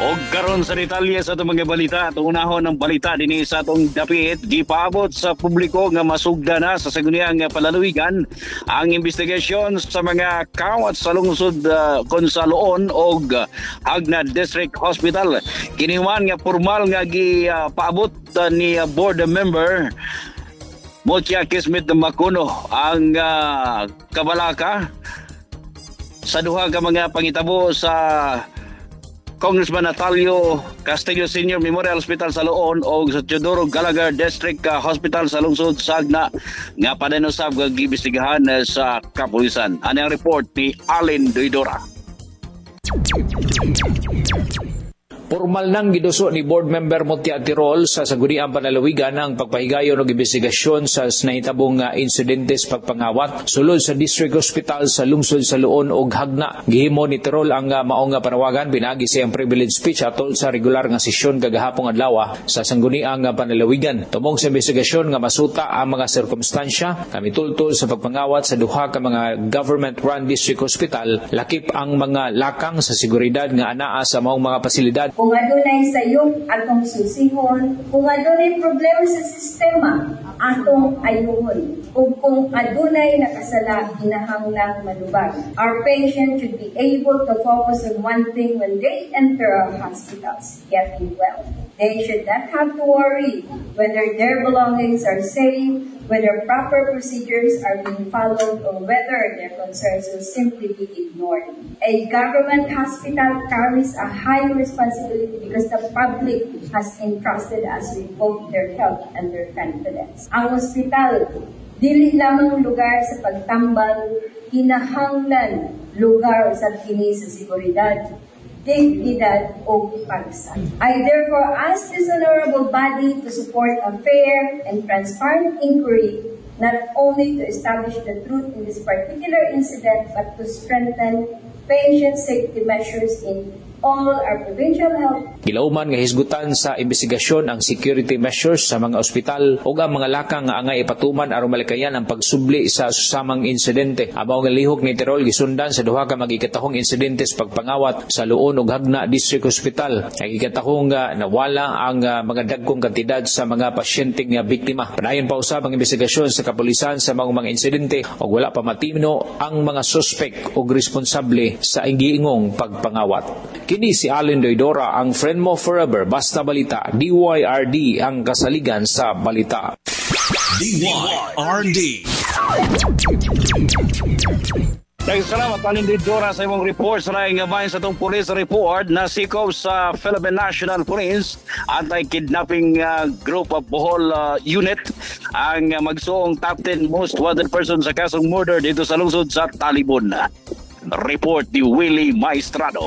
O karon sa detalye sa itong mga balita at unahon ng balita din sa itong dapit, gipaabot sa publiko nga masugda na sa saguniyang palaluigan ang investigasyon sa mga kawat sa lungsod Consaloon o Agna District Hospital. Kinihuman nga formal nga gipaabot ni board member Motia Kismet Macuno ang kabalaka sa duha ka mga pangitabo sa Congressman Natalio Castillo Senior Memorial Hospital sa Loon o sa Teodoro Gallagher District Hospital sa lungsod Sagna nga padenusab gibistigahan sa kapulisan. Ano ang report ni Allen Doidora? Formal nang giduso ni board member Motia Tirol sa Saguniang Panalawigan ang pagpahigayon og investigasyon sa nahitabong insidentes pagpangawat sulod sa District Hospital sa lungsod sa Luon ug Hagna. Gihimo ni Tirol ang maong panawagan pinagi siyang privilege speech atol sa regular nga sesyon kagahapon adlaw sa Sangguniang Panalawigan. Tumong sa investigasyon nga masuta ang mga sirkumstansya kami tultol sa pagpangawat sa duha ka mga government-run district hospital, lakip ang mga lakang sa seguridad nga anaa sa maong mga pasilidad. Kung adunay sayop atong susihon, kung adunay problema sa sistema, atong ayuhon. O kung adunay nakasala, kinahanglang malubag. Our patients should be able to focus on one thing when they enter our hospitals, getting well. They should not have to worry whether their belongings are safe, whether proper procedures are being followed, or whether their concerns will simply be ignored. A government hospital carries a high responsibility because the public has entrusted us with both their health and their confidence. Ang ospital, dili lamang lugar sa pagtambal, kinahanglan lugar sa kini sa seguridad, dignidad o pagsa. I therefore ask this honorable body to support a fair and transparent inquiry, not only to establish the truth in this particular incident, but to strengthen patient safety measures in all our provincial health. Gilauman nga hisgutan sa investigasyon ang security measures sa mga ospital ug ang mga lakang nga angay ipatuman aron malikayan ang pagsubli sa susamang insidente. Amaw nga lihok ni Tirol gisundan sa duha ka magikatahong insidente sa pagpangawat sa Luon ug Hagna District Hospital. Nagikatahong nawala ang mga dagkong kantidad sa mga pasyente nga biktima. Padayon pa usab ang investigasyon sa kapulisan sa mga insidente ug wala pa matino ang mga suspek ug responsable sa giingong pagpangawat. Kini si Allen Doidora, ang friend mo forever, basta balita, DYRD ang kasaligan sa balita. DYRD. Salamat, Allen Doidora, sa imong report. Sa nga bahin sa itong police report na sikob sa Philippine National Police anti-kidnapping group of Bohol unit ang magsuong top 10 most wanted person sa kasong murder dito sa lungsod sa Talibon. Report ni Willie Maestrado.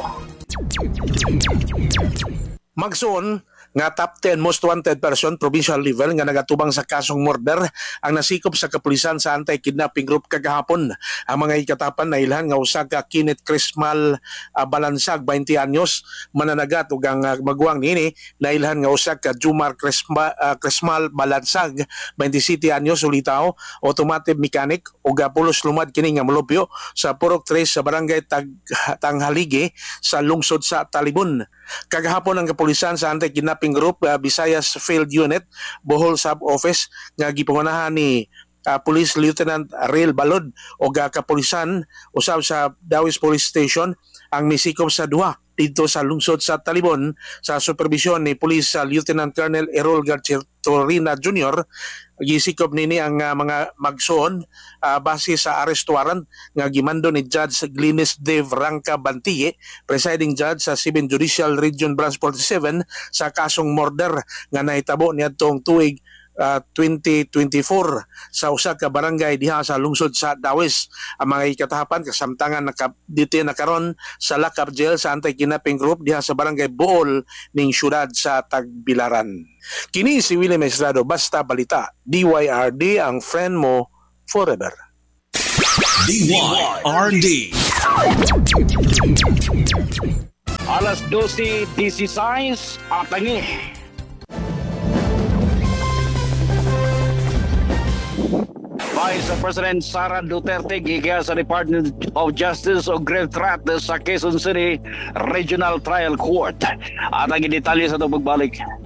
Magsuon nga top 10 most wanted person provincial level nga nagatubang sa kasong murder ang nasikop sa kapulisan sa anti-kidnapping group kagahapon. Ang mga ikatapan na ilhan nga usa ka Kenneth Crismal Balansag 20 anyos mananagat ug ang maguwang nini na ilhan nga usa ka Jumar Crismal Balansag 27 anyos ulitaw, automotive mechanic ug pulos lumad kini nga molupyo sa Purok 3 sa barangay Tanghaligi sa lungsod sa Talibon. Kagahapon ang kapulisan sa anti-kidnapping group Visayas Field Unit Bohol Sub-Office nga gipangunahan ni Police Lieutenant Ariel Balod o kapulisan usab sa Dawis Police Station ang misikop sa duha dito sa lungsod sa Talibon sa supervisyon ni Police Lieutenant Colonel Errol Garcia-Torina Jr. Gisikop nini ang mga magsuon base sa arrest warrant nga gimando ni Judge Glynis Dave Ranca Bantiye, presiding judge sa 7 Judicial Region Branch 47 sa kasong murder nga nahitabo niadtong tuig 2024 sa usa ka barangay diha sa lungsod sa Dawis. Ang mga ikatahapan kasamtangan nakadetain na karon sa Lakap Jail sa anti-kidnapping group diha sa barangay Bohol ning syudad sa Tagbilaran. Kini si Willie Maestrado, basta balita, DYRD ang friend mo forever. DYRD. Alas 12:16 at tangi. Vice President Sara Duterte giga sa Department of Justice o grave threat sa Quezon City Regional Trial Court. At ang detalye sa itong pagbalik